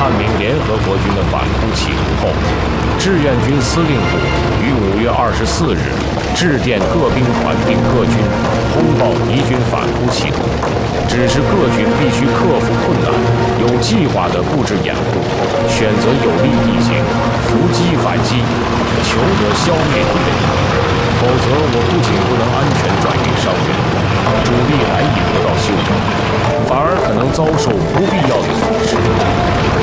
探明联合国军的反攻企图后，志愿军司令部于5月24日致电各兵团并各军，通报敌军反扑企图，指示各军必须克服困难，有计划地布置掩护，选择有利地形，伏击反击，求得消灭敌人。否则，我不仅不能安全转运伤员，主力难以得到休整，反而可能遭受不必要的损失。